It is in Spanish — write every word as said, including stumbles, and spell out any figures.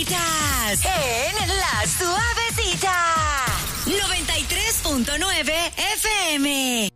Suavecitas en La Suavecita. noventa y tres punto nueve F M.